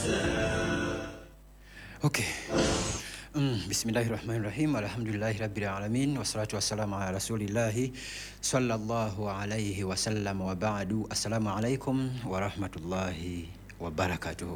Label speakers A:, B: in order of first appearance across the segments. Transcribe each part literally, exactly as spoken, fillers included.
A: Okay. Mm, Bismillahirrahmanirrahim. Alhamdulillahi rabbil alamin wassalatu wassalamu ala rasulillahi sallallahu alayhi wa sallam wa ba'du. Assalamu alaikum wa rahmatullahi wa barakatuh.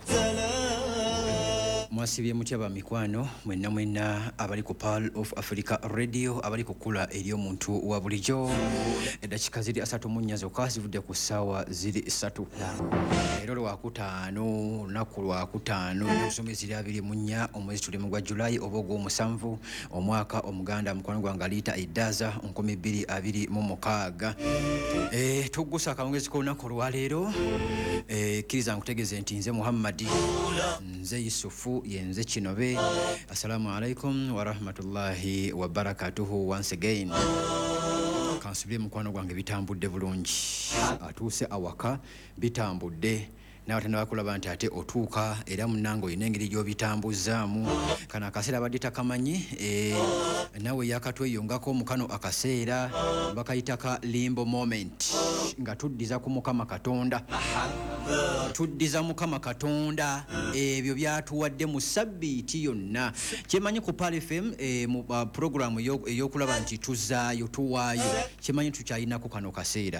A: Mwasibye mutyaba mikwano mwenna mwenna abali ku Pearl of Africa Radio abali kukula eri omuntu wa bulijjo edakika ziri asatu mu nnya zokka zivudde ku ssaawa ziri ssatu leero lwakutaano lunaku lwakutaano n'okusoma ziri abiri mu nnya omwezi tulimu gwa Julayi oba ogw'omusanvu omwaka omuganda mukwano gwange liita eddaaza nkumi bbiri abiri mu mukaaga. Eh, tuggusa akawungezi k'olunaku olwaleero kkiriza nkutegeeze nti nze Muhammadi nze Yusufu yenze Kinobe. Assalamu alaikum wa rahmatullahi wa barakatuhu once again. Kansubire mukwano gwange bitambudde bulungi atuuse awaka bitambudde nawe tenabakulaba nti ate otuuka era munange olina engeri gy'obitambuzaamu kano akaseera badde takamanyi e, nawe yakatweyongako mukano akaseera bakayitaka limbo moment nga tuddiza ku Mukama Katonda tuddiza Mukama Katonda ebyo byatuwadde mu sabbiiti yonna. Kyemanyi ku Pearl F M e, mu uh, programu ey'okulaba nti tuzaayo tuwaayo kyemanyi tukyalinako kano kaseera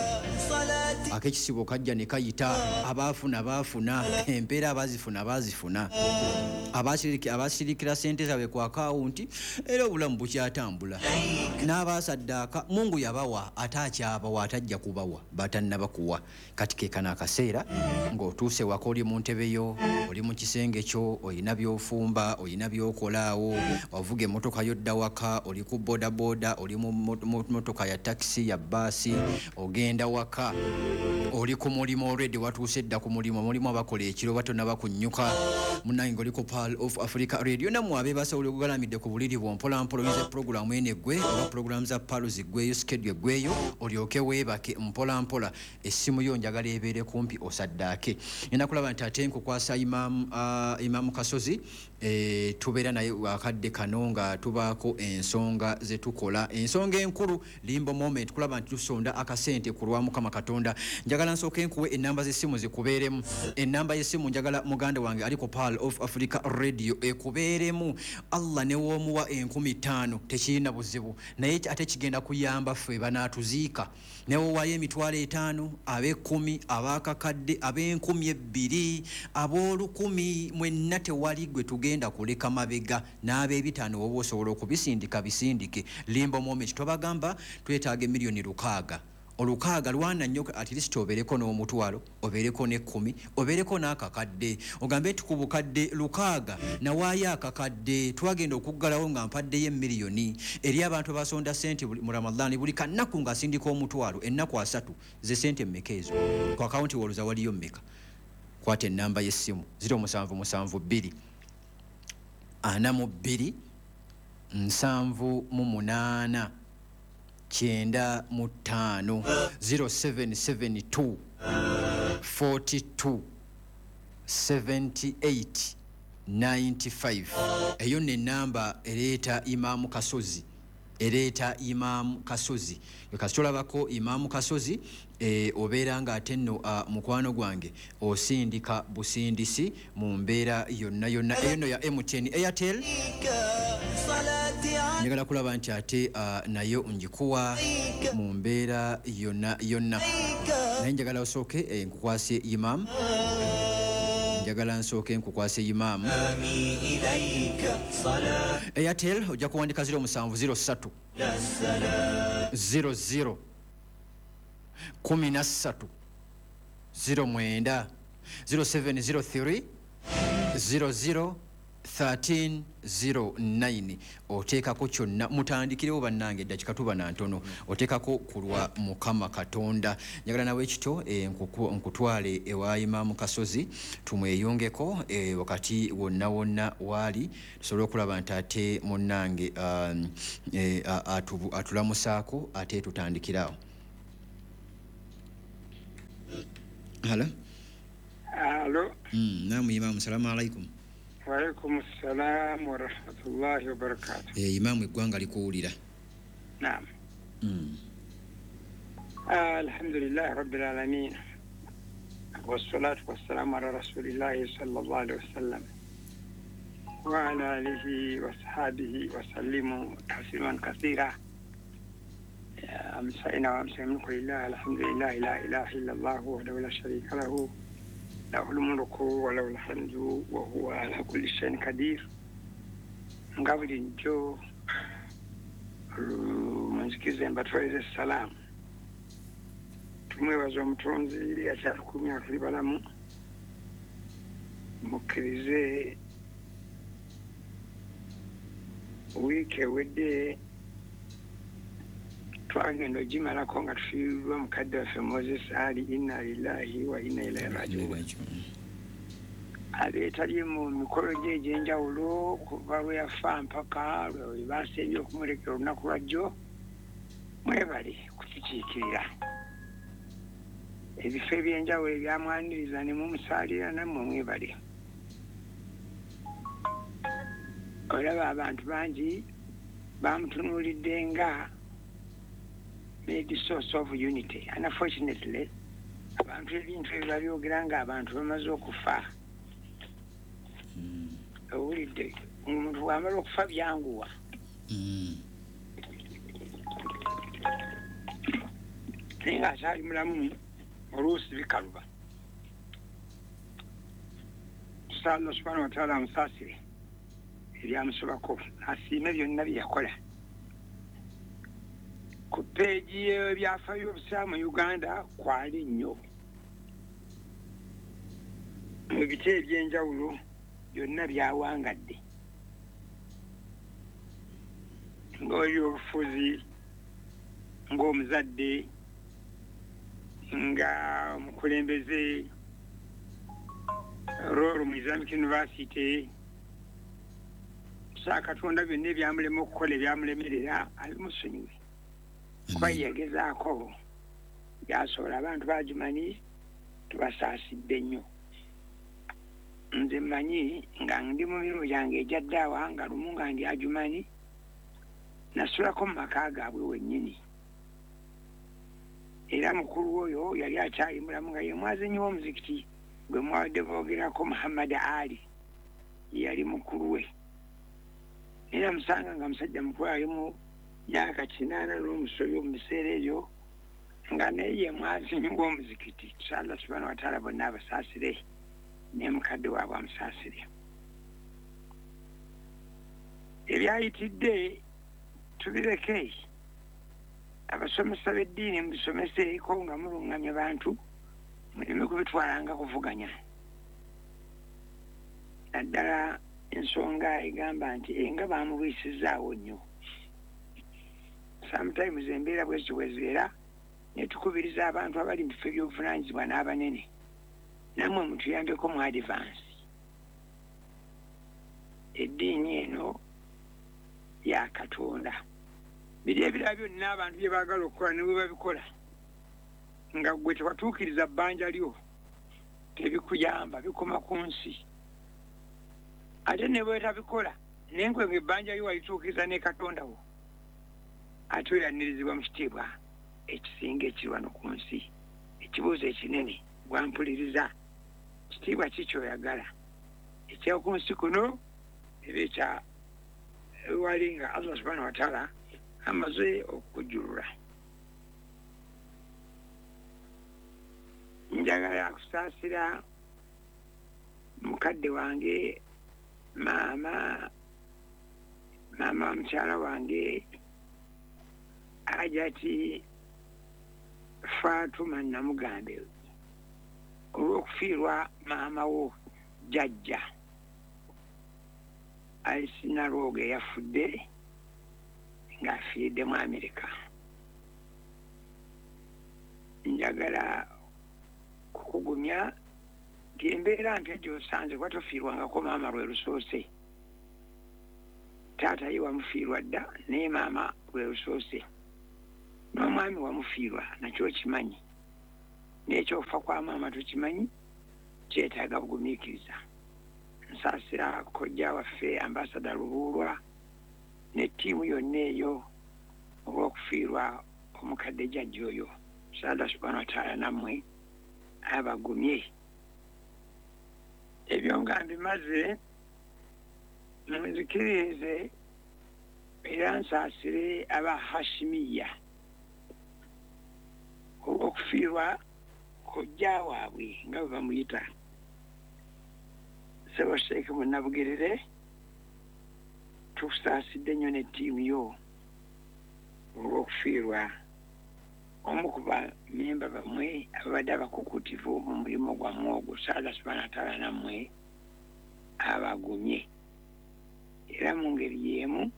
A: ak'ekisibo kajja ne kayita abaafuna baafuna empeera abazifuna bazifuna abasirikira sente zaabwe ku akawunti era obulamu bukyatambula n'abaasaddaaka Mungu yabawa ate akyabawa atajja kubawa batannabakuwa kati keekano akaseera ng'otuuse waka oli mu ntebe yo oli mu kisenge kyo olina by'ofumba olina by'okolaawo ovuga emmotoka yodda waka oli ku bodaboda oli mu mmotoka ya takisi ya baasi ogenda waka oli ku mulimu already watuuse dda ku mulimu mulimu abakola ekiro batonna bakunnyuka munange ng'oli ku Pearl of Africa Radio nammwe abeebasa oli okugalamidde ku buliri bwo mpolampola oyinza puroguramu eno eggwe oba puroguramu za Pearl ziggweyo skedyo eggweyo olyoke weebake mpolampola essimu yo njagala ebeere kumpi osaddaake. Nina kulaba nti ate nkukwasa Imam, uh, Imam Kasozi e, tubeera naye akadde kano nga tubaako ensonga ze tukola ensonga enkulu limbo moment kulaba nti tusonda akasente ku lwa Mukama Katonda. Njagala nsooke nkuwe ennamba z'essimu zikubeeremu. Ennamba y'essimu njagala muganda wange ali ku Pearl of Africa Radio ekubeeremu. Allah ne w'omuwa enkumi ttaano tekirina buzibu naye ate kigenda kuyamba ffe banaatuziika ne woowaayo emitwalo etaano ab'ekkumi ab'akakadde ab'enkumi ebbiri ab'olukumi mwenna tewali gwe tugenda kuleka mabega n'ab'ebitaano woba osobola okubisindika bisindike. Limbo moment tobagamba twetaaga emiliyoni lukaaga olukaaga lwana nnyo at least obeereko n'omutwalo obeereko n'ekkumi obeereko n'akakadde ogambe nti ku bukadde lukaaga nawaayo akakadde twagenda okuggalawo nga mpaddeyo emiliyoni eri abantu abasonda sente mu Ramadhan buli kannaku ng'asindika omutwalo ennaku asatu ze sente mmeka ezo ku akawunti woluza waliyo mmeka. Kwata ennamba y'essimu ziro musanvu musanvu bbiri ana mu bbiri nsanvu mu munaana kyenda mu ttaano zero seven seven two forty-two seventy-eight ninety-five. Eyo ne namba ereeta Imam Kasozi ereeta Imam Kasozi kasitolabako Imam Kasozi e, obeera nga ate nno uh, mukwano gwange osindika busindisi mu mbeera yonna yonna eyo no ya M T N Airtel njagala kulaba nti ate uh, nayo njikuwa mu mbeera yonna yonna naye njagala osooke eh, nkukwase Imam njagala nsooke nkukwase Imam Airtel ojja kuwandika ziro musanvu ziro ssatu ziro ziro kumi na ssatu ziro mwenda ziro seven ziro three ziro ziro thirteen zero nine. Oteekako kyonna mutandikirewo bannange eddakika tuba na ntono oteekako ku lwa Mukama Katonda. Njagala nawe ekito e, nkutwale ewa Imam Kasozi tumweyongeko e, wakati wonna wonna waali tusobole okulaba nti ate munnange um, e, atu, atulamusaako ate tutandikirawo. Hala
B: Alo.
A: Mm, naam Imam, salamu alaikum.
B: Wa alaikum assalam wa rahmatullahi wa barakatuh.
A: Eh, Imam eggwanga likuwulira.
B: Naam.
A: Mm.
B: Alhamdulillah rabbil alamin. والصلاة والسلام على رسول الله صلى الله عليه وسلم وعلى آله وصحبه وسلم تسليما كثيرا. أمسينا وأمسي الملك لله الحمد لله لا إله إلا الله وحده لا شريك له له الملك وله الحمد وهو على كل شيء قدير. Ngabuli njo mwanzikize mbatwalize salamu tumwebaza omutonzi ili akyatukumya tuli balamu mukkirize wiiki ewedde twagenda ogimalako nga tufiirwa mukadde waffe Moses Ali inna lillahi wa inna ilaihi rajiun. Abeetali mu mikolo gye egy'enjawulo kuva lwe yafa mpaka lwe baasembye okumulekera olunaku lwajjo, mwebale kukikiikirira. Ebifo ebyenjawulo ebyamwaniriza ne mumusaalira nammwe mwebale. Olaba abantu bangi bamutunuulidde nga made source of unity. Unfortunately, abantu ebintu ebyo byogera nga abantu bamaze okufa. Owulidde omuntu bw'amala okufa byanguwa. Naye ng'akyali mulamu oluusi bikaluba. Tusabe Allah subhanahu wa ta'ala amusaasire ebyamusobako, asiime byonna bye yakola. Ku peegi y'ebyafaayo by'obusiraamu mu Uganda kwali nnyo. Mu bito eby'enjawulo byonna byawangadde. Ng'oli obufuzi, ng'omuzadde, nga omukulembeze, Roro mu Islamic University, saa Katonda byonna ebyamulema okukola ebyamulemerera abimusonyiwe. Kuba yagezaako byasobola. Abantu bagimanyi tubasaasidde nnyo. Nze mmanyi nga ndi mu miro gyange ejyaddaawa nga lumu nga ndi ajumanyi nasulako mu maka gaabwe wennyini. Era mukulu oyo yali akyali mulamu nga ye mwazinyi w'omuzikiti gwe mwawadde boogerako Muhammad Ali yali mukulu we. Era musanga nga musajja mukulu ali mu myaka kinaana n'omusoyo mu biseera ebyo nga naye ye mwazinyi w'omuzikiti. Allah subhanahu wa ta'ala bonna abasaasire ne mukadde waabwe amusaasire. Ebyayitidde tubireke. Abasomesa b'eddiini mubisomeseeko nga mulungamya bantu muleme kubitwala nga kuvuganya. Naddala ensonga egamba nti enga baamubwisizaawo nnyo. Sometimes embeera bwezityo bwezibeera ne tukubiriza abantu abali mu bifo ebyobuvunaanyizibwa n'abanene namwe mutuyambeko mu advance. Eddiini eno ya Katonda. Biri ebirala byonna abantu bye baagala okukola ne bwe babikola nga gwe tewatuukiriza bbanja lyo tebikuyamba, bikoma ku nsi. Ate ne bwe tabikola naye nkwe ng'ebbanja lyo walituukiriza ne Katonda wo, ate oyanirizibwa mu kitiibwa ekisinga ekiri wano ku nsi. Ekibuuzo ekinene gwampuliriza, kitiibwa ki ky'oyagala? Ekyoku nsi kuno eba ekya wali nga Allah subhanahu wa ta'ala amaze okukujjulula. Njagala kusaasira mukadde wange maama maama mukyala wange Hajati Fatuma Namugambe olw'okufiirwa maama wo jjajja Alisina Roge yafudde ng'afiiridde mu Amerika. Njagala kukugumya ng'embeera nti gy'osanze kuba tofiirwangako maama lwe lusoose. Taata ye wamufiirwa dda naye maama lwe lusoose. N'omwami wamufiirwa nakyo okimanyi. N'ekyokufa kwa maama tokimanyi, kyetaaga bugumiikiriza. Nsaasira kojja waffe Ambassador Lubuulwa ne ttiimu yonna eyo olw'okufiirwa omukadde jjajja oyo. Allah subhanahu wa ta'ala nammwe abagumye. Ebyo nga mbimaze munzikirize era nsaasire aba Hashimiya okufiirwa kojja waabwe nga bwe bamuyita Ssebo Sheikh Munabugerere. Tusaasidde nnyo ne ttiimu yo olw'okufiirwa omu ku bamemba bammwe ababadde abakukutivu mu mulimu gwammwe ogwo. Allah subhanahu wa ta'ala nammwe abagumye era mu ngeri y'emu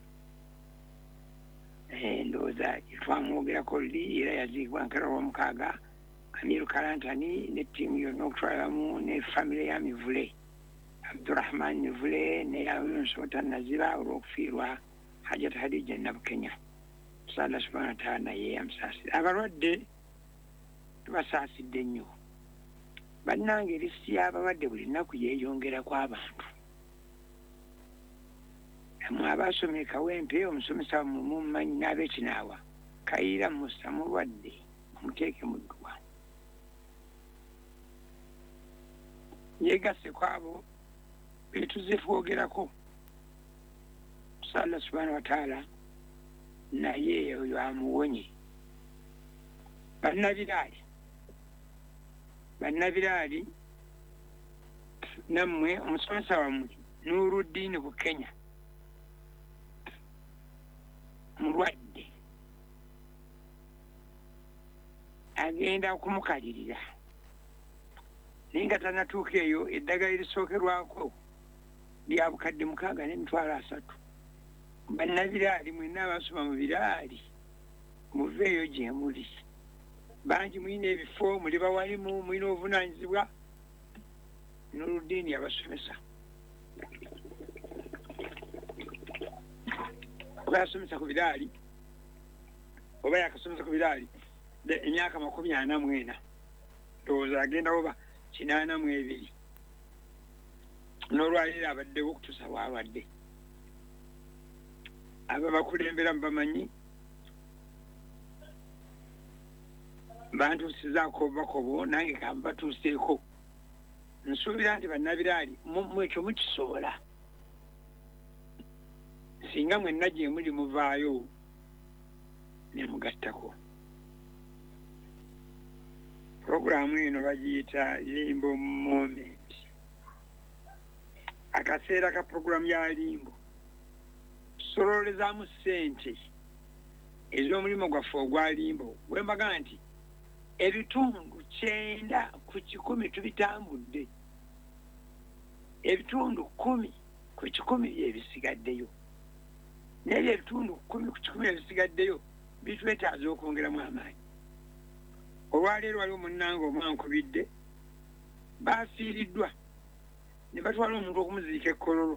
B: ndowooza twamwogerako luli era yaziikibwa nkera olw'omukaaga Amiru Kalantani ne ttiimu yonna okutwalamu ne famire ya Mivule Abdurrahman Mivule ne Yunusota Naziba olw'okufiirwa Hajjat Hadija Nabukenya. Allah subhanahu wa ta'ala naye yamusaasira. Abalwadde tubasaasidde nnyo. Bannange lisiti y'abalwadde buli nnaku yeeyongerako abantu. Mmwe abaasomye Kawempe omusomesa mumumanyi n'ab'Ekinaawa Kayiira Musa mulwadde mumuteeke mu ddwa. Yeegasse ku abo be tuzze twogerako. Allah subhanahu wa ta'ala naye oyo amuwonye. Bannabiraali bannabiraali nammwe omusomesa wammwe Nuruddin Bukenya mulwadde agenda okumukalirira naye nga tannatuuka eyo eddagala erisookerwako lya bukadde mukaaga n'emitwalo asatu. Bannabiraali mwenna abasoma mu biraali muveeyo gye muli. Bangi mulina ebifo muli bawalimu mulina obuvunaanyizibwa. Nuruddin yabasomesa oba yasomesa ku biraali oba yakasomesa ku biraali emyaka makumi ana mu ena ndowooza agenda oba kinaana mu ebiri n'olwaliro abaddewo okutuusa bwalwadde. Aba bakulembera bamanyi bantuusizaako obubakobo nange kambatuuseeko. Nsuubira nti bannabiraali mwekyo mukisobola singa mwenna gye muli muvaayo ne mugattako. Puroguramu eno bagiyita Limbo Moment. Akaseera ka puroguramu ya Limbo sololezaamu ssente ez'omulimu gwaffe ogwa Limbo. Bwe mbaga nti ebitundu kyenda ku kikumi tubitambudde, ebitundu kumi ku kikumi byebisigaddeyo, n'ebyo ebitundu kumi ku kikumi ebisigaddeyo bitwetaaza okwongeramu amaanyi. Olwaleero waliwo munnange omwankubidde baafiiriddwa ne batwala omuntu okumuziika e Kololo.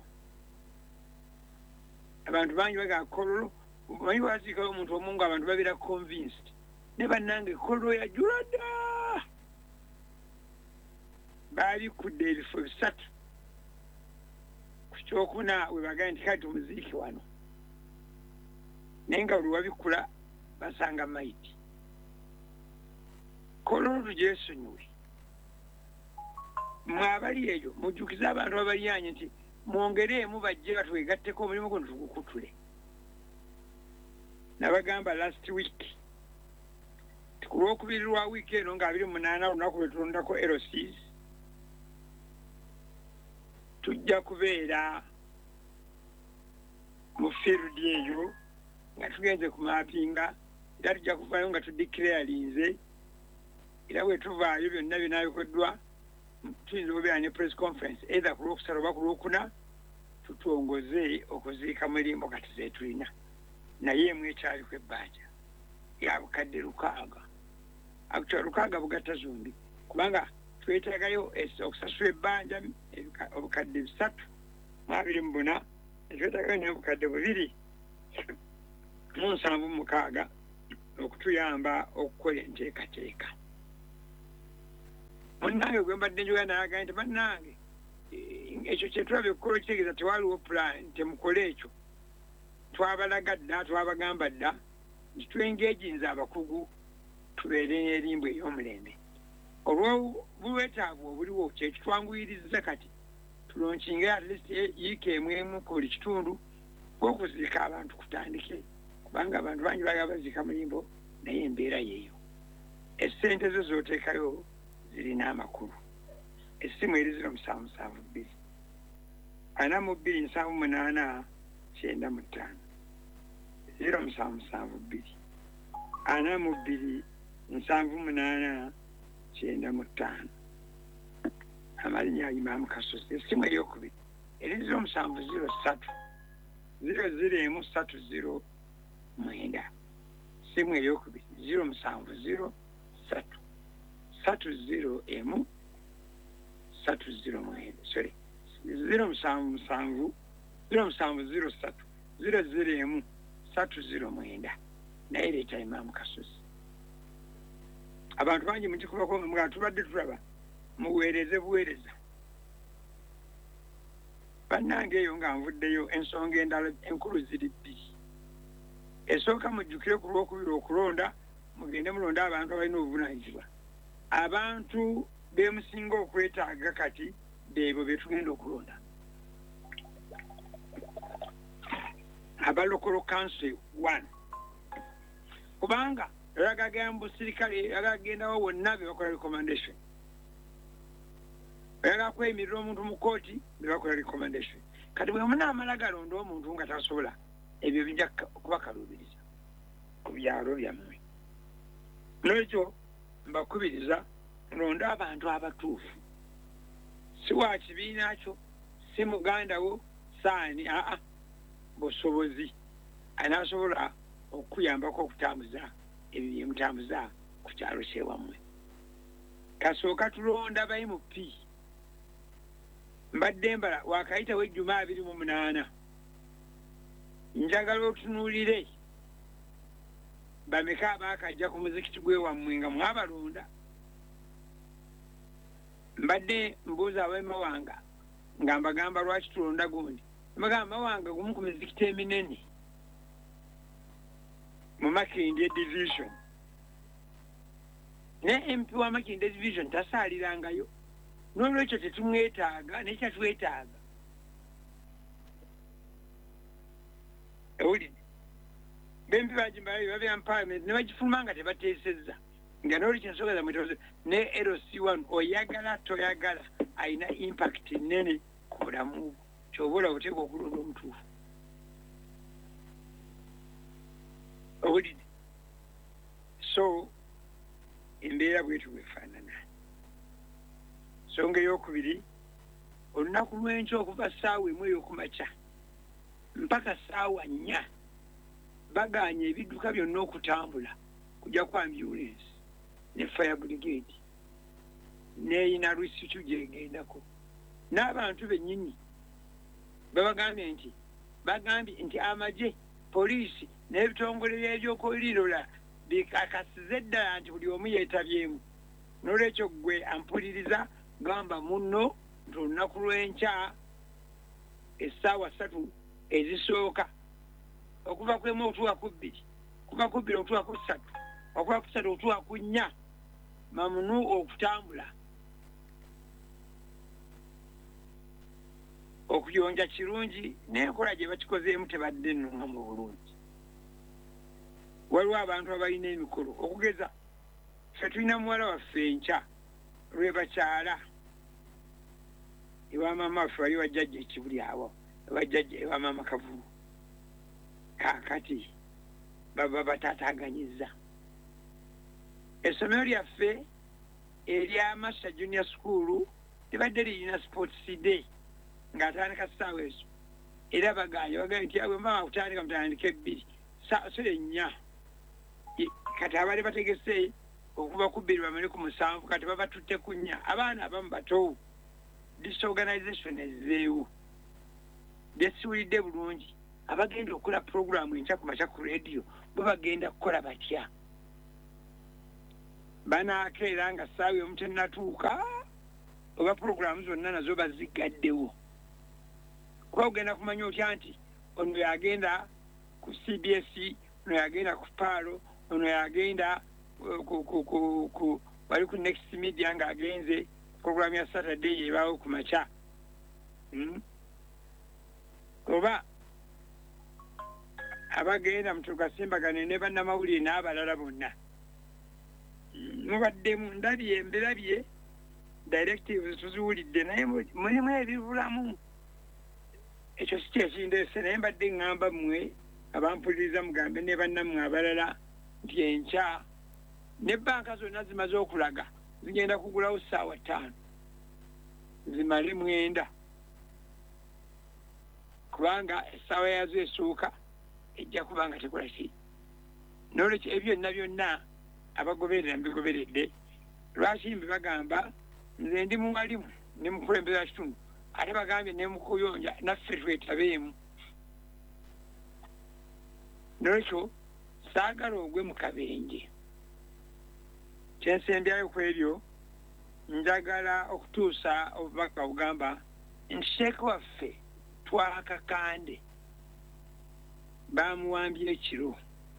B: Abantu bangi bagaa Kololo bamanyi baziikayo omuntu omu nga abantu babeera convinced ne bannange Kololo yajula dda. Baalikudde ebifo bisatu ku kyokuna we bagaa nti kati tumuziike wano naye nga buli wabikula basanga maiti. Kololo tugyesonyiwe. Mmwe abali eyo mujjukize abantu abaliyanye nti mwongereemu bajje batwegatteko omulimu guno tugukutule. Nabagamba last week ku lwokubiri lwa wiiki eno nga abiri munaana olunaku lwe tulondako L Cs tujja kubeera mu field eyo nga tugenze ku maapinga era tujja kuvaayo nga tudeclarinze era bwe tuvaayo byonna binabikoddwa tuyinza okubeera ne press conference either ku lwokusatu oba ku lwokuna tutongoze okuziika mu Limbo kati zetulina naye emu ekyaliko ebbanja ya bukadde lukaaga. Actually lukaaga bugatta zombi kubanga twetaagayo okusasula ebbanja obukadde bisatu mu abiri mu buna netwetaagayo n'obukadde bubiri mu nsanvu mu mukaaga okutuyamba okukola enteekateeka. Munnange gwe mbadde njogera nayagaa nti bannange ekyo kyetulabye okukola ekitegeeza tewaliwo plan temukole ekyo. Twabalaga dda twabagamba dda nti twengeginza abakugu tubeere n'erimbo ey'omulembe. olwo bulwetaavu obuliwo kyekitwanguyiriza kati tulonkinge at least yiika emu emu ku buli kitundu okuziika abantu kutandike kubanga abantu bangi baga baziika mulimbo naye embeera yeeyo essente zo zooteekayo zirina amakulu essimu eri ziro musanvu musanvu bbiri ana mu bbiri nsanvu munaana kyenda mu ttaano ziro musanvu musanvu bbiri ana mu bbiri nsanvu munaana kyenda mu ttaano amalinnya Imam Kasozi essimu eyokubiri eri ziro musanvu ziro ssatu ziro ziro emu ssatu ziro mwenda essimu eyokubiri ziro musanvu ziro ssatu ssatu ziro emu ssatu ziro mwenda sorry ziro musanvu musanvu ziro musanvu ziro ssatu ziro ziro emu ssatu ziro mwenda naye leeta Imam Kasozi abantu bangi mukikubako nga tubadde tulaba muweereze buweereza bannange eyo nga nvuddeyo ensonga endala enkulu ziri bbiri esooka mujjukire ku lwokubiri okulonda mugende mulonda abantu abalina obuvunaanyizibwa abantu bemusinga okwetaaga kati beebo betugenda okulonda aba local council one kubanga yagagenda mu busirikale yagagendawo wonna be bakola recommendation yaga kwemirira omuntu mu kooti be bakola recommendation kati bwe munaamala galonda omuntu nga tasobola ebyo bijja kubakaluubiriza ku byalo byammwe n'ekyo mbakubiriza londa abantu abatuufu si wa kibiina kyo si muganda wo saani aa busobozi anaasobola okuyambako okutambuza ebyo byemutambuza ku kyalo kyewammwe kasooka tulonda bayi mu P mbadde mbala wakayitawo ejjuma abiri mu munaana njagala otunuulire bameka abaakajja ku muzikiti gwewammwe nga mwabalonda mbadde mbuuza abayi Mawanga nga mbagamba lwaki tulonda gundi mbagamba Mawanga gumu ku mizikiti eminene mu Makindye division ne M P wa Makindye division tasaalirangayo n'olwekyo tetumwetaaga nekyatwetaaga ewulidde bempi bagimbalayo babya mu parliament ne bagifuluma nga tebateesezza nga n'olwekyo ensonga zamwe ne L C one oyagala toyagala ayina impact nene ku bulamu kyoba olaba oteeka okulonda omutuufu owulidde so embeera bwetu bwefaanana nsonga eyokubiri olunaku lw'enkya okuva ssaawa emu ey'okumakya mpaka ssaawa nnya baganya ebidduka byonna okutambula kujja ku ambulance ne fire brigade n'eyina lwisitu gyegendako n'abantu bennyini babagambye nti bagambye nti amagye poliisi n'ebitongole by'ebyokulirira bikakasize eddala nti buli omu yeetabyemu n'olwekyo ggwe ampuliriza gamba munno nti olunaku lw'enkya essaawa ssatu ezisooka okuva ku emu okutuuka ku bbiri kuva ku bbiri okutuuka ku ssatu okuva ku ssatu okutuuka ku nnya mamunu okutambula okuyonja kirungi n'enkola gye bakikozeemu tebadde nnunga mu bulungi waliwo abantu abalina emikolo okugeza ffe tulina muwala waffe enkya lwe bakyala ewa maama waffe wali wajjajja ekibuli awo ewajjajja ewa maama Kavulu kaakati baba bataataganyizza essomero lyaffe erya Massa Junior School libadde lirina sports day ng'atandika ssaawa ezo era baganya bagambye nti abwe mama kutandika mutandika ebbiri sole nnya kati abali bategese okuva ku bbiri bamale ku musanvu kati babatutte ku nnya abaana abamu bato disorganization ezzeewo besiwulidde bulungi abagenda okukola programu enkya ku makya ku radio bo bagenda kukola batya banaakeera nga ssaawa emu tennatuuka oba programu zonna nazo bazigaddewo kuba ogenda kumanya otya nti ono yagenda ku C B S ono yagenda ku paalo ono yagenda ku wali ku next media ng'agenze program ya Saturday yebaawo ku makya hmm? oba abagenda mutugasimbagane ne bannamawulire n'abalala bonna mubaddemu ndabye mbirabye directives tuziwulidde naye mulimu ebibulamu ekyo si kyekindeese naye mbadde ŋŋamba mmwe abampuliriza mugambe ne bannammwe abalala nti enkya ne banka zonna zimaze okulaga zigenda kugulawo ssaawa ttaano zimale mwenda kubanga essaawa yazo esooka ejja kubanga tekola ki n'olwekyo ebyo byonna byonna abagoberera mbigoberedde lwaki mbi bagamba nze ndi muwalimu ne mukulembeza wa kitundu ate bagambye ne mukuyonja naffe twetabeemu n'olwekyo saagala ogwe mu kabenje kyensembyayo ku ebyo njagala okutuusa obubaka bugamba nti sheeke waffe twakakande bamuwambye ekiro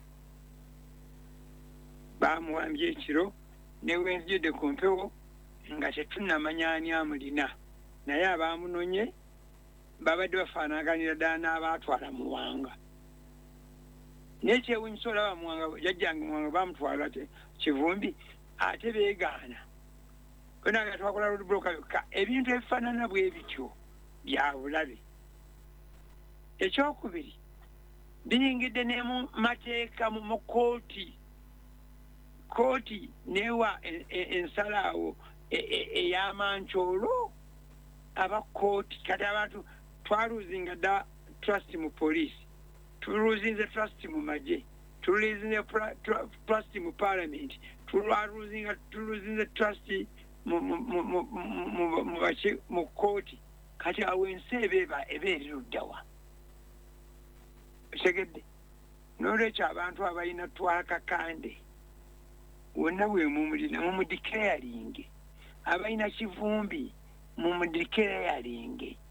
B: bamuwambye ekiro newenzijudde ku mpewo nga tetunnamanya ani amulina naye abaamunonye babadde bafaanaganira ddala n'abaatwala muwanga naye kyewunyisa olaba muwanga jajjange muwanga bamutwala kivumbi ate beegaana onaga twakola lulubulooka byokka ebintu ebifaanana bwe bityo bya bulabe ekyokubiri biyingidde ne mu mateeka mu kooti kooti newa ensalaawo ey'amancoolo aba kooti kati abantu twaluzinga dda trust mu poliisi tuluzinze trust mu magye tuluzinze trust mu parliament tuluzinga tuluzinze trust mu kooti kati awo ensi eba ebeeriruddawa segedde n'olwekyo abantu abalina twakakande wonna bwe mumulina mumudiclaringe abalina kivumbi mumudiclaringe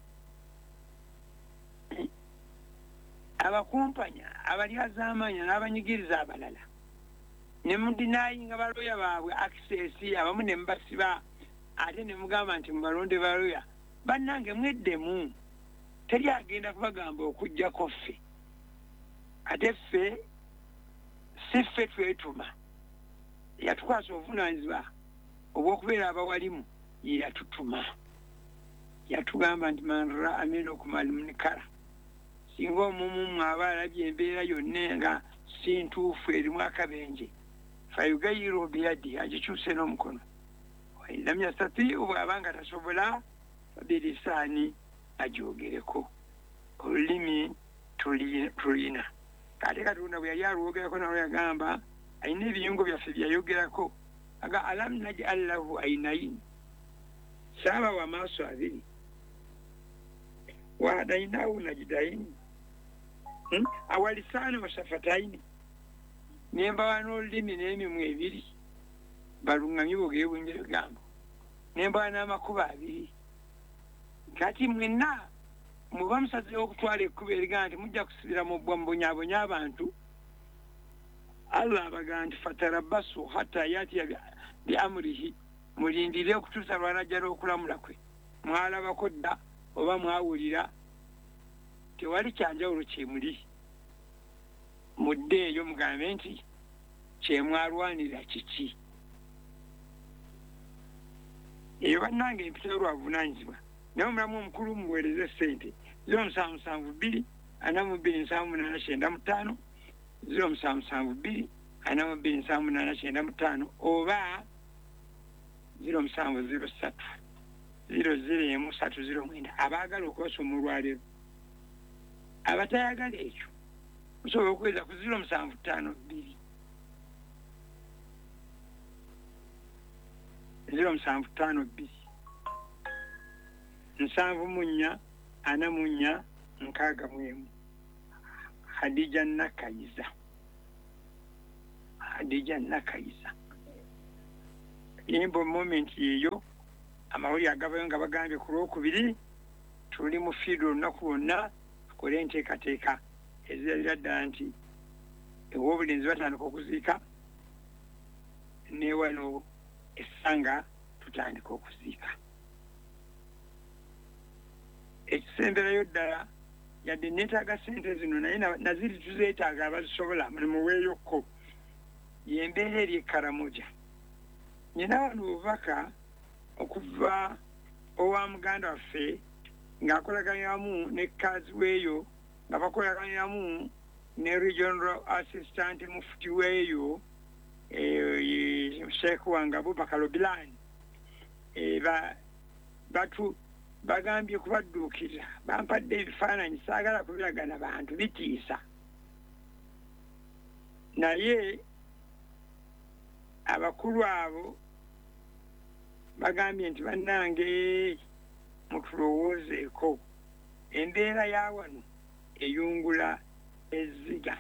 B: abakumpanya abalyazaamanya n'abanyigiriza abalala ne mudinayinga baloya baabwe access abamu ne mubasiba ate ne mugamba nti mubalonde baloya bannange mweddemu teri agenda kubagamba okujjako ffe ate ffe si ffe twetuma yatukwasa obuvunaanyizibwa obw'okubeera abawalimu ye yatutuma yatugamba nti manra amina okumalimnikala singa omumu mwaba alabye embeera yonna nga si ntuufu erimu akabenje fayugayiro biyadi agikyuse n'omukono lam yastatiu bw'abanga tasobola fabilisaani agyogereko olulimi tulina ate katonda bwe yali alwogerako nawe yagamba ayina ebiyungo byaffe byayogerako aga alam naj'al lahu aynayn saaba wa maaso abiri wa hadainahu najdayn awalisaani wa shafataini nembawa n'olulimi n'emimwa ebiri baluŋŋamye boogere bwingi bigambo nembawa n'amakubo abiri kati mwenna muba musazeewo okutwala ekkubo eriga nti mujja kusibira mu bbwa mubonyaabonya abantu allah abagaa nti fatarabasu hatta yatiya biamurihi mulindire okutuusa lwanajja n'okulamula kwe mwalabako dda oba mwawulira tewali kyanjawulo kyemuli mudde eyo mugambe nti kyemwalwanira kiki eyo bannange empita lwabuvunaanyizibwa naye omulamu omukulu muweereze ssente ziro musanvu musanvu bbiri ana mu bbiri nsanvu munaana kyenda mu ttaano ziro musanvu musanvu bbiri ana mu bbiri nsanvu munaana kyenda mu ttaano oba ziro musanvu ziro ssatu ziro ziro emu ssatu ziro mwenda abaagala okubasoma olwaleero abatayagala ekyo musobola okuweza ku ziro musanvu ttaano bbiri ziro musanvu ttaano bbiri nsanvu mu nnya ana mu nnya nkaaga mu emu Hadija Nakayiza Hadija Nakayiza yimbo moment yeyo amawulire agabayo nga bagambye ku lwokubiri tuli mu fiido olunaku lwonna tukole enteekateeka ezirabira ddala nti ew'obulinzi batandika okuziika ne wano essanga tutandika okuziika. Ekisemberayo ddala yadde neetaaga ssente zino naye naziri tuzeetaaga abazisobola mulimu weeyokko yembeera eri Karamoja. Nina wano obubaka okuva owa muganda waffe ng'akolaganyamu ne kazi weeyo nga bakolaganyamu ne regional assistant mufti weeyo Sheikh wange Abubakar Obilani batu bagambye kubadduukirira bampadde ebifaananyi saagala kubiragana bantu bitiisa naye abakulu abo bagambye nti bannange mutulowoozeeko embeera ya wano eyungula ezziga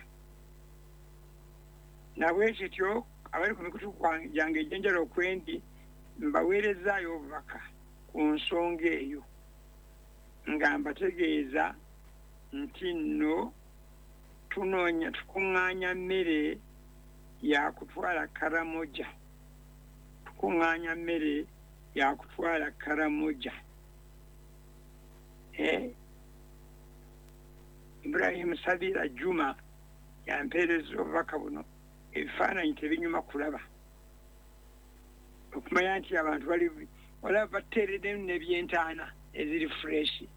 B: nabwekityo abali ku mikutu gyange ejjanjala okwendi mbaweerezaayo obubaka ku nsonga eyo nga mbategeeza nti nno tunoonya tukuŋŋaanya mmere yakutwala Karamoja tukuŋŋaanya mmere yakutwala Karamoja. eh Ibrahim Sabira Juma yampeereza obubaka buno ebifaananyi tebinyuma kulaba okumanya nti abantu bali olaba bateereddemu n'ebyentaana eziri fureshi.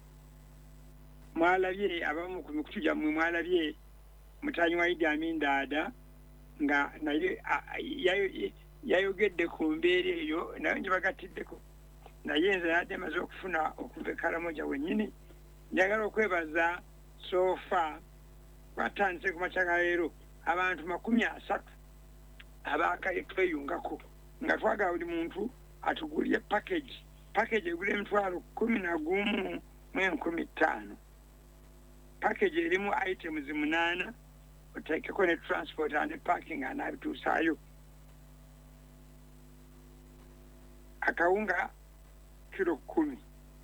B: Mwalabye abamu ku mikutu gyammwe mwalabye mutanyi wa Idi Amin Dada nga naye yayogedde ku mbeera eyo naye nje bagatiddeko naye nze yadde maze okufuna okuva e Karamoja wennyini. Njagala okwebaza sofa batandise ku makya ga leero abantu makumi asatu abaakaye tweyungako nga twagala buli muntu atugulye package package egula emitwalo kumi na gumu mu enkumi ttaano. Package erimu items munaana oteekeko ne transport ne parking anaabituusaayo. Akawunga kiro kumi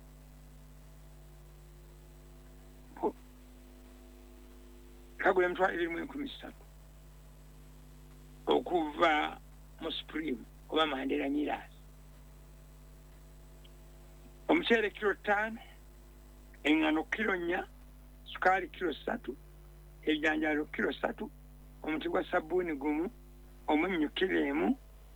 B: kagula emitwalo ebiri mu enkumi ssatu okuva mu Supreme oba Mandela Miras. Omuceere kiro ttaano, eŋŋano kiro nnya, sukaali kiro ssatu, ebijanjaalo kiro ssatu, omuti gwa sabbuuni gumu, omunnyo kiro emu,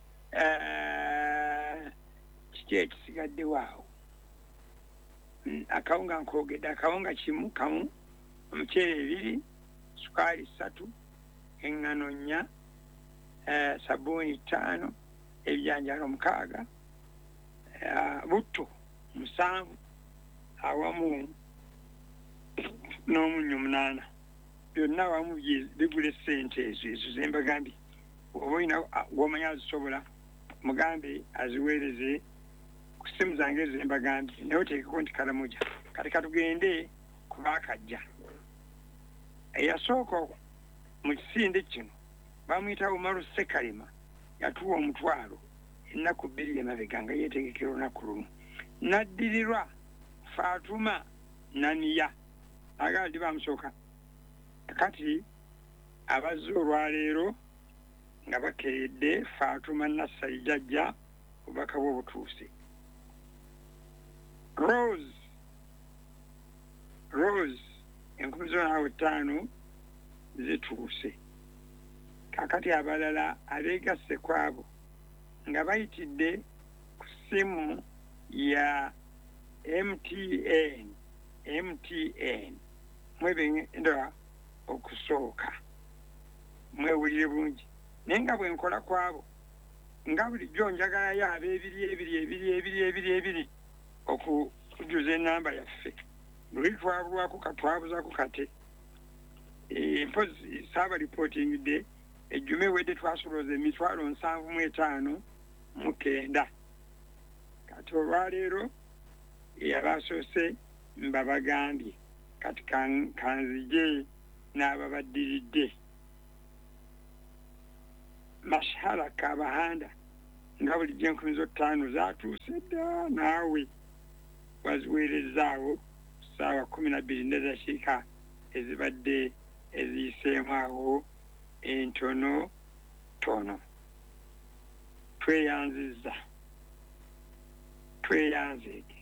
B: kiki ekisigaddewo awo. Akawunga nkoogedde akawunga kimu kamu, omuceere ebiri, sukaali ssatu, eŋŋano nnya, sabbuuni ttaano, ebijanjaalo mukaaga, butto musanvu awamu n'omunnyo munaana. Byonna awamu bigula essente ezo ezo ze mbagambye. Oba olina gw'omanya azisobola mugambe aziweereze ku ssimu zange ezo ze mbagambye naye oteekeko nti Karamoja. Kati katugende ku baakajja. Eyasooka mu kisinde kino bamuyita Umaru Sekalima yatuwa omutwalo ennaku bbiri emabega nga yeetegekera olunaku lumu. Naddirirwa Fatuma Naniya agala ndi bamusooka. Kati abazze olwaleero nga bakeredde Fatuma Nassali jjajja obubaka bwe obutuuse. Rose Rose enkumi zo naawe ttaano zituuse. Kakati abalala abeegasse kwabo nga bayitidde ku ssimu ya M T N M T N mwebenda okusooka mwewulire bulungi naye nga bwe nkola kwabo nga bulijjo njagalayo ab'ebiri ebiri ebiri ebiri ebiri ebiri okujuza enamba yaffe luli twabulwako katwabuzaku kate mpozi saaba reportingidde ejjuma ewedde twasolooza emitwalo nsanvu mu etaano mu kenda. Kati olwaleero abasoose mbabagambye kati kanzije n'ababaddiridde. Mashara Kabahanda nga bulijjo enkumi zo ttaano zaatuuse dda naawe waziweerezaawo ssaawa kumi na bbiri n'edakiika ezibadde eziyiseemu awo entono tono. tweyanziza tweyanzeege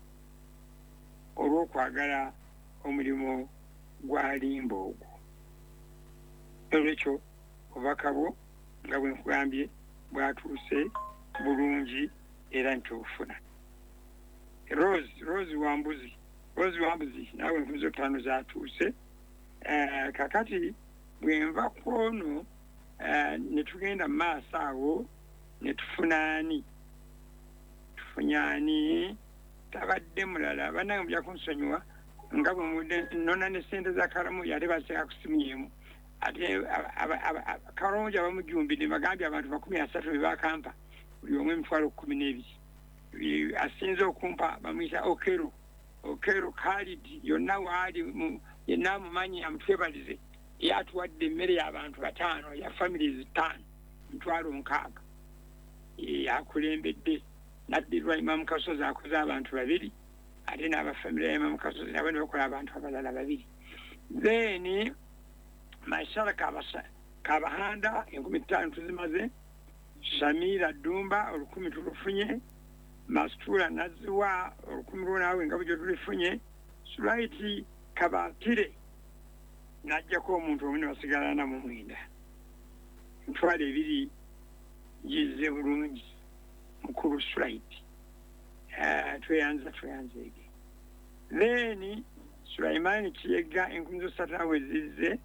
B: olw'okwagala omulimu gwa limba ogwo. Olwekyo obubaka bwo nga bwe nkugambye bwatuuse bulungi era ntubufuna. Rose Rose Wambuzi Rose Wambuzi naawe enkumi zo ttaano zatuuse. Uh, kakati bwe nva kwono uh, ne tugenda mu maaso awo ne tufuna ani tufunye ani tabadde mulala bannange mujja kunsonyiwa nga bwe nona ne ssente za Karamoja ate baziteeka ku simu y'emu ate Karamoja bamujumbidde bagambye abantu makumi asatu be bakampa buli omu emitwalo kkumi n'ebiri. Asinze okumpa bamuyita Okero Okero Khalid yonna waali yenna amumanyi amutwebalize yatuwadde emmere y'abantu bataano ya families ttaano mitwalo nkaaga yakulembedde naddirwa Imam Kasozi akoze abantu babiri ate n'abafamire ya Imam Kasozi nabo ne bakola abantu abalala babiri. Then Maisara Kabahanda enkumi ttaano tuzimaze. Shamira Dumba olukumi tulufunye. Mastura Naziwa olukumi lwo naawe nga bwe tulifunye. Sulaiti Kabatire najjako omuntu omu ne basigala na mu mwenda. Mitwalo ebiri gize bulungi mukulu Sulaiti. Uh, tweyanza tweyanzeege. Then Sulaimani Kiyega enkumi zo ssatu awe zizze.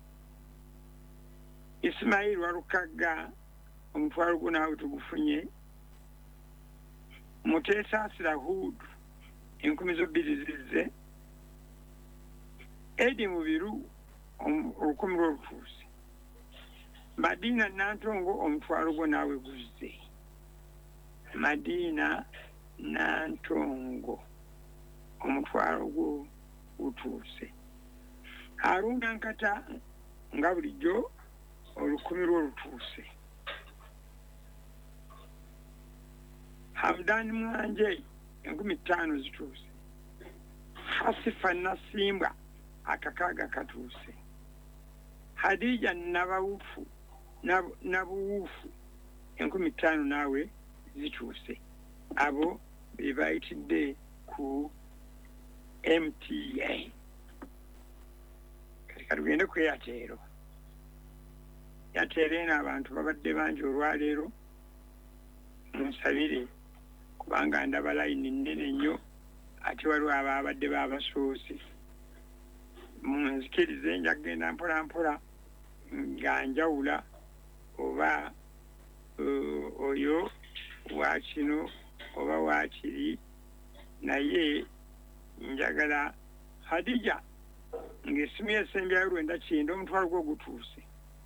B: Ismail Walukaga omutwalo gwo naawe tugufunye. Muteesa Sirahudu enkumi zo bbiri zizze. Edi Mubiru olukumi lwo lutuuse. Madina Nantongo omutwalo gwo naawe guzze. Madina Nantongo omutwalo gwo gutuuse. Haruna Nkata nga bulijjo olukumi lwo lutuuse. Hamdani Mwanje enkumi ttaano zituuse. Hasifa Nasimbwa akakaaga katuuse. Hadija Nabawufu Nabuwufu enkumi ttaano naawe zituuse. Abo be bayitidde ku M T A. Kati katugende ku Airtel. Airtel eno abantu babadde bangi olwaleero munsabire kubanga ndaba layini nnene nnyo ate waliwo ababadde babasoose. Munzikirize nja kugenda mpola mpola nga njawula oba uh, oyo wa kino oba wakiri naye njagala Hadija ng'essimu y'essembyayo lwenda kyenda omutwalo gwo gutuuse.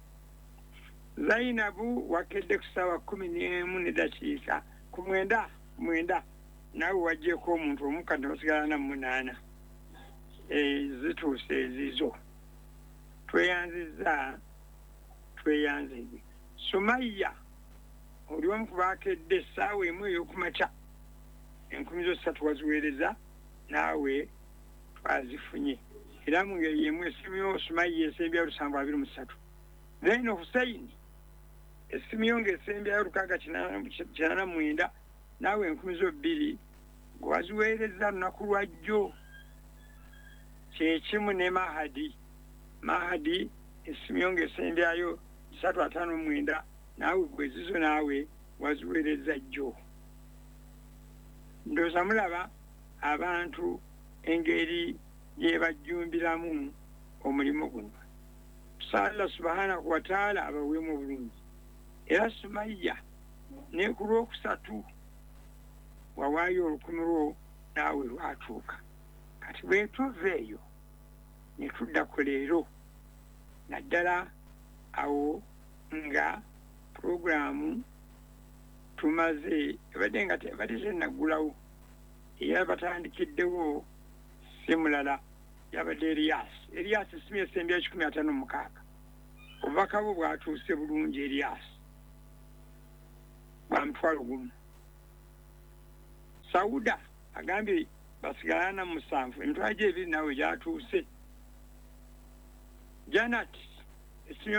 B: Zainabu wakedde ku ssaawa kkumi n'emu n'eddakiika ku mwenda mwenda naawe waggyeko omuntu omu kati basigala na munaana. E, zituuse ezizo. Tweyanzizza tweyanzige. Sumaya oli omu ku baakedde essaawa emu ey'okumakya enkumi zo ssatu waziweereza naawe twazifunye era mu ngeri yemu essimu yo Sumaya esembyayo lusanvu abiri mu ssatu. Then Hussein essimu yo ng'esembyayo lukaaga kinaana mwenda naawe enkumi zo bbiri gwaziweereza lunaku lwajjo. Kyekimu ne Mahadi Mahadi essimu yo ng'esembyayo ssatu ataano mwenda naawe gwezizo naawe waziweereza jjo. Ndowooza mulaba abantu engeri gye bajjumbiramu omulimu guno. Allah subhanahu wa ta'ala abaweemu obulungi. Era Sumaya ne ku lwokusatu wawaayo olukumi lwo naawe lwatuuka. Kati bwe tuva eyo ne tuddako leero naddala awo nga puroguramu tumaze ebadde nga tebadde tennaggulawo era batandikiddewo si mulala yabadde Erias. Erias essimu y'essembyayo kikumi ataano mukaaga. Obubaka bwo bwatuuse bulungi Erias bwa mutwalo gumu. Sauda agambye basigala na musanvu emitwalo gy'ebiri naawe gyatuuse. Janat essimu